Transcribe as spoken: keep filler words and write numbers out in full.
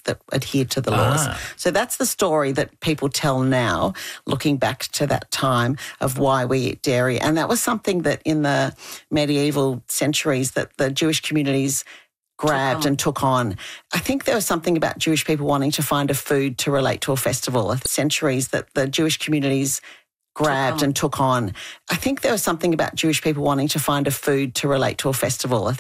that adhered to the laws. Ah. So that's the story that people tell now, looking back to that time of why we eat dairy. And that was something that in the medieval centuries that the Jewish communities grabbed Took on. and took on. I think there was something about Jewish people wanting to find a food to relate to a festival. Centuries that the Jewish communities grabbed Took on. and took on. I think there was something about Jewish people wanting to find a food to relate to a festival.